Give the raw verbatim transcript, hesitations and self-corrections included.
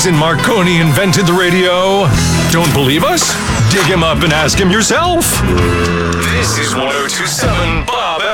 reason Marconi invented the radio? Don't believe us? Dig him up and ask him yourself. This is one oh two point seven Bob